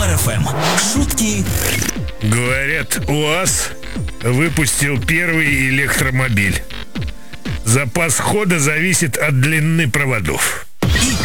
РФМ. Шутки. Говорят, УАЗ выпустил первый электромобиль. Запас хода зависит от длины проводов.